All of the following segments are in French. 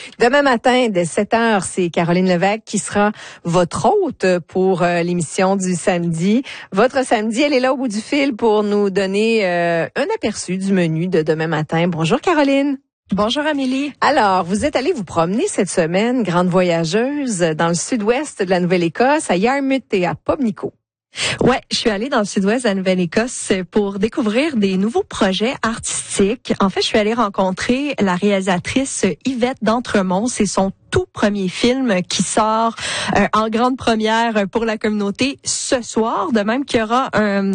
Demain matin, dès 7h, c'est Caroline Lévesque qui sera votre hôte pour l'émission du samedi. Votre samedi, elle est là au bout du fil pour nous donner un aperçu du menu de demain matin. Bonjour Caroline. Bonjour Amélie. Alors, vous êtes allée vous promener cette semaine, grande voyageuse, dans le sud-ouest de la Nouvelle-Écosse, à Yarmouth et à Pubnico. Ouais, je suis allée dans le sud-ouest de la Nouvelle-Écosse pour découvrir des nouveaux projets artistiques. En fait, je suis allée rencontrer la réalisatrice Yvette d'Entremont. C'est son tout premier film qui sort en grande première pour la communauté ce soir, de même qu'il y aura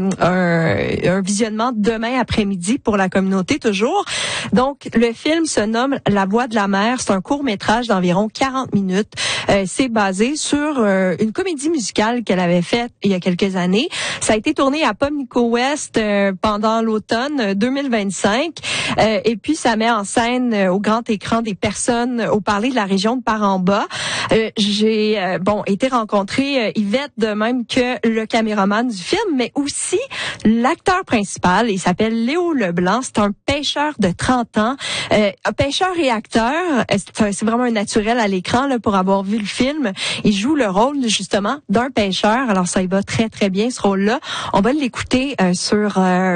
un visionnement demain après-midi pour la communauté toujours. Donc, le film se nomme La Voix de la mer. C'est un court-métrage d'environ 40 minutes. C'est basé sur une comédie musicale qu'elle avait faite il y a quelques années. Ça a été tourné à Pubnico West pendant l'automne 2025. Et puis, ça met en scène au grand écran des personnes au parler de la région de Par-en-Bas. J'ai été rencontrer Yvette, de même que le caméraman du film, mais aussi l'acteur principal. Il s'appelle Léo Leblanc. C'est un pêcheur de 30 ans. Pêcheur et acteur. C'est vraiment un naturel à l'écran là, pour avoir vu le film. Il joue le rôle justement d'un pêcheur. Alors ça y va très très bien ce rôle-là. On va l'écouter sur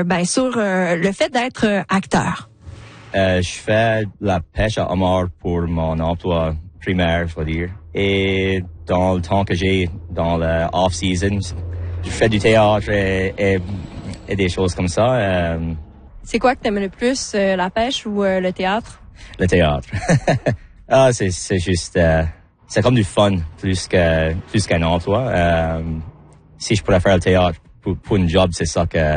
le fait d'être acteur. Je fais la pêche à homard pour mon emploi primaire, je veux dire. Et dans le temps que j'ai dans le off-season, je fais du théâtre et des choses comme ça. C'est quoi que t'aimes le plus, la pêche ou le théâtre? Le théâtre. C'est juste, c'est comme du fun plus qu'un emploi. Si je pourrais faire le théâtre pour une job, c'est ça que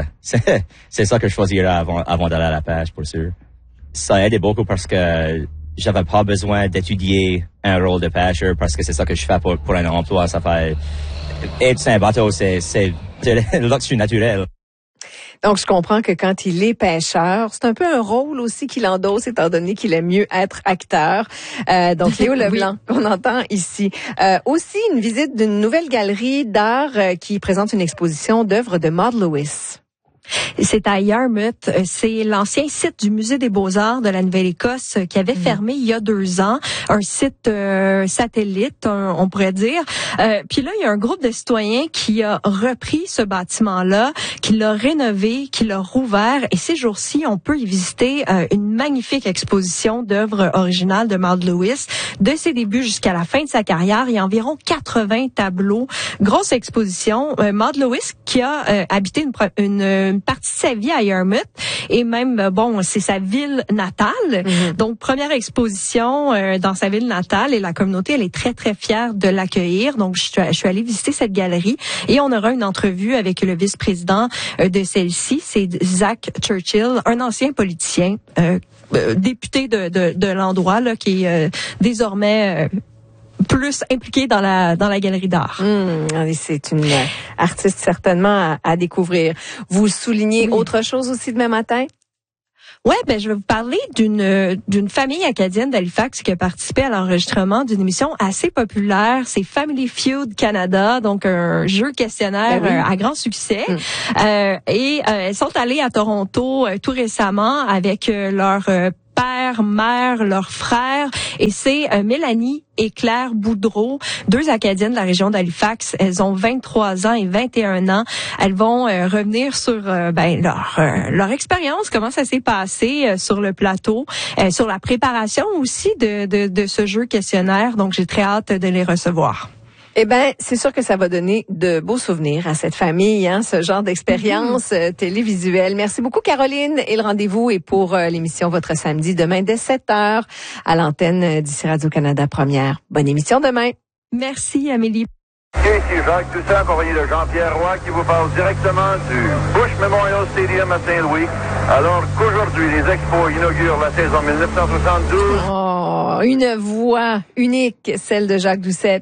je choisirais avant d'aller à la pêche, pour sûr. Ça aide beaucoup parce que j'avais pas besoin d'étudier un rôle de pêcheur parce que c'est ça que je fais pour un emploi. Ça fait être sur un bateau, c'est le luxe naturel. Donc, je comprends que quand il est pêcheur, c'est un peu un rôle aussi qu'il endosse, étant donné qu'il aime mieux être acteur. Donc, Léo Leblanc, qu'on entend ici. Aussi, une visite d'une nouvelle galerie d'art qui présente une exposition d'œuvres de Maud Lewis. C'est à Yarmouth. C'est l'ancien site du Musée des Beaux-Arts de la Nouvelle-Écosse qui avait fermé il y a 2 ans. Un site satellite, on pourrait dire. Puis là, il y a un groupe de citoyens qui a repris ce bâtiment-là, qui l'a rénové, qui l'a rouvert. Et ces jours-ci, on peut y visiter une magnifique exposition d'œuvres originales de Maud Lewis. De ses débuts jusqu'à la fin de sa carrière, il y a environ 80 tableaux. Grosse exposition. Maud Lewis qui a habité une partie de sa vie à Yarmouth et même c'est sa ville natale. Donc première exposition dans sa ville natale et la communauté elle est très très fière de l'accueillir. Donc je suis allée visiter cette galerie et on aura une entrevue avec le vice-président de celle-ci, c'est Zach Churchill, un ancien politicien député de l'endroit là qui est désormais plus impliqué dans la galerie d'art. C'est une artiste certainement à découvrir. Vous soulignez autre chose aussi demain matin? Ouais, je vais vous parler d'une famille acadienne d'Halifax qui a participé à l'enregistrement d'une émission assez populaire. C'est Family Feud Canada, donc un jeu questionnaire à grand succès. Et elles sont allées à Toronto tout récemment avec leur père, mère, leur frère, et c'est Mélanie et Claire Boudreau, 2 Acadiennes de la région d'Halifax. Elles ont 23 ans et 21 ans. Elles vont revenir sur leur expérience, comment ça s'est passé sur le plateau, sur la préparation aussi de ce jeu questionnaire. Donc, j'ai très hâte de les recevoir. Eh ben, c'est sûr que ça va donner de beaux souvenirs à cette famille, ce genre d'expérience télévisuelle. Merci beaucoup, Caroline. Et le rendez-vous est pour l'émission Votre Samedi demain dès 7h à l'antenne d'ici Radio-Canada Première. Bonne émission demain. Merci, Amélie. Ici Jacques Doucet, accompagné de Jean-Pierre Roy, qui vous parle directement du Bush Memorial Stadium à Saint-Louis, alors qu'aujourd'hui, les Expos inaugurent la saison 1972. Oh, une voix unique, celle de Jacques Doucet,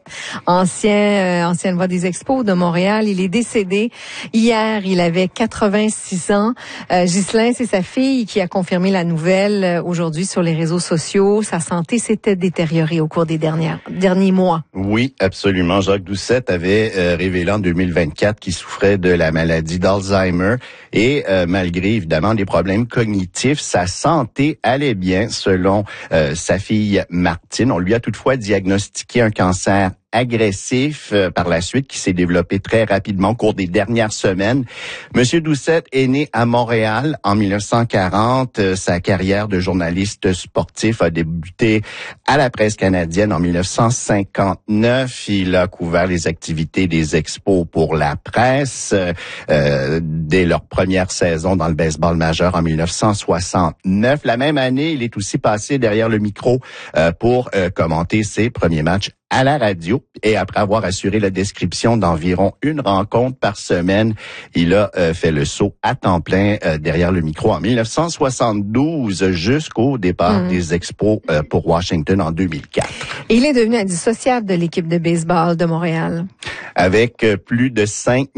ancienne voix des Expos de Montréal. Il est décédé hier, il avait 86 ans. Ghislain, c'est sa fille qui a confirmé la nouvelle aujourd'hui sur les réseaux sociaux. Sa santé s'était détériorée au cours des derniers mois. Oui, absolument. Jacques Doucet avait révélé en 2024 qu'il souffrait de la maladie d'Alzheimer et malgré évidemment des problèmes cognitifs, sa santé allait bien selon sa fille fille Martine. On lui a toutefois diagnostiqué un cancer agressif par la suite qui s'est développé très rapidement au cours des dernières semaines. Monsieur Doucette est né à Montréal en 1940. Sa carrière de journaliste sportif a débuté à la Presse canadienne en 1959. Il a couvert les activités des expos pour la presse dès leur première saison dans le baseball majeur en 1969. La même année, il est aussi passé derrière le micro pour commenter ses premiers matchs à la radio, et après avoir assuré la description d'environ une rencontre par semaine, il a fait le saut à temps plein derrière le micro en 1972 jusqu'au départ des expos pour Washington en 2004. Et il est devenu indissociable de l'équipe de baseball de Montréal. Avec plus de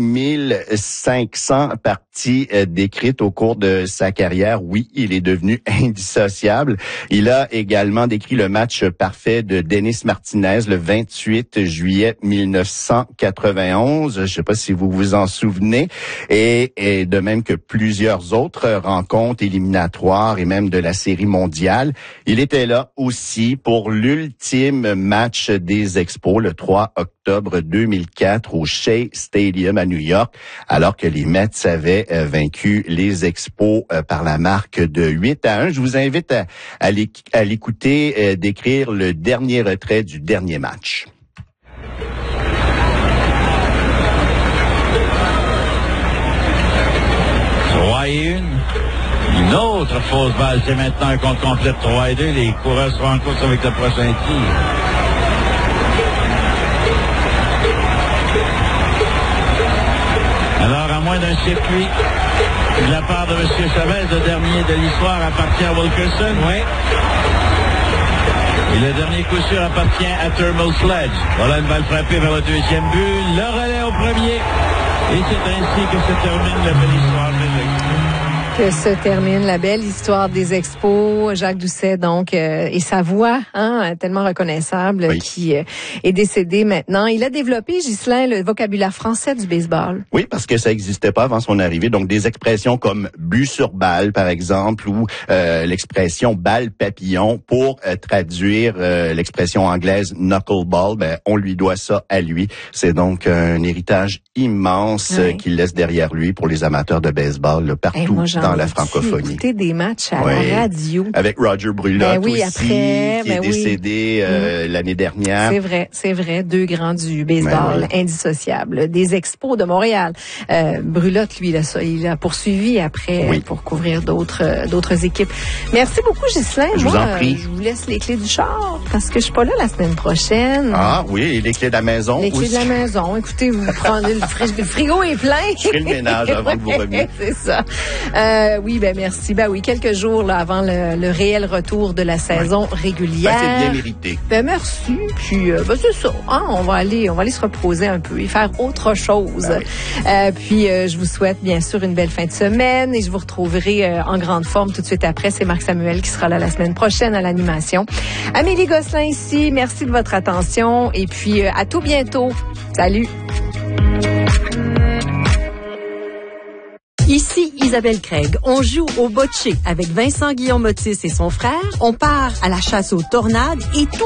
5500 parties décrites au cours de sa carrière, oui, il est devenu indissociable. Il a également décrit le match parfait de Dennis Martinez le 28 juillet 1991. Je ne sais pas si vous vous en souvenez. Et de même que plusieurs autres rencontres éliminatoires et même de la série mondiale. Il était là aussi pour l'ultime match des Expos le 3 octobre 2004 au Shea Stadium à New York, alors que les Mets avaient vaincu les Expos par la marque de 8-1. Je vous invite à l'écouter décrire le dernier retrait du dernier match. Une autre fausse balle. C'est maintenant un compte complet de 3-2. Les coureurs seront en course avec le prochain tir. Alors, à moins d'un circuit de la part de M. Chavez, le dernier de l'histoire appartient à Wilkerson. Oui. Et le dernier coup sûr appartient à Thermal Sledge. Voilà une balle frappée vers le deuxième but. Le relais au premier. Et c'est ainsi que se termine la belle histoire des Expos. Que se termine la belle histoire des Expos. Jacques Doucet, donc, et sa voix, tellement reconnaissable, oui, qui est décédé maintenant. Il a développé, Ghislain, le vocabulaire français du baseball. Oui, parce que ça n'existait pas avant son arrivée. Donc, des expressions comme but sur balle, par exemple, ou l'expression balle papillon pour traduire l'expression anglaise knuckleball. Ben, on lui doit ça à lui. C'est donc un héritage immense qu'il laisse derrière lui pour les amateurs de baseball là, partout dans la francophonie. Écouter des matchs à la radio. Avec Roger Brulotte aussi, qui est décédé l'année dernière. C'est vrai. Deux grands du baseball indissociables. Des Expos de Montréal. Brulotte, lui, il a poursuivi après pour couvrir d'autres équipes. Merci beaucoup, Ghislain. Je vous en prie. Je vous laisse les clés du char parce que je suis pas là la semaine prochaine. Ah oui, et les clés de la maison Les clés de la maison. Écoutez, vous prenez le frigo est plein. Je ferai le ménage avant de vous remettre. C'est ça. Oui, merci. Oui, quelques jours là avant le réel retour de la saison régulière. C'est bien mérité. Merci. Puis c'est ça. On va aller se reposer un peu et faire autre chose. Puis je vous souhaite bien sûr une belle fin de semaine et je vous retrouverai en grande forme tout de suite après. C'est Marc Samuel qui sera là la semaine prochaine à l'animation. Amélie Gosselin ici. Merci de votre attention et puis à tout bientôt. Salut. Ici Isabelle Craig. On joue au bocce avec Vincent Guillaume Motis et son frère. On part à la chasse aux tornades et tout